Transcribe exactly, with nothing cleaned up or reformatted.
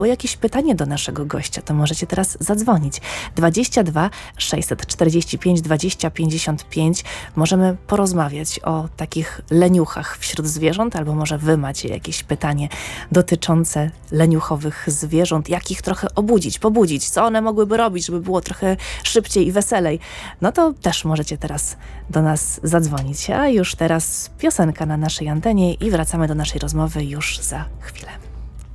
Było jakieś pytanie do naszego gościa, to możecie teraz zadzwonić. dwadzieścia dwa sześćset czterdzieści pięć dwadzieścia pięćdziesiąt pięć. Możemy porozmawiać o takich leniuchach wśród zwierząt, albo może wy macie jakieś pytanie dotyczące leniuchowych zwierząt, jak ich trochę obudzić, pobudzić, co one mogłyby robić, żeby było trochę szybciej i weselej. No to też możecie teraz do nas zadzwonić. A już teraz piosenka na naszej antenie i wracamy do naszej rozmowy już za chwilę.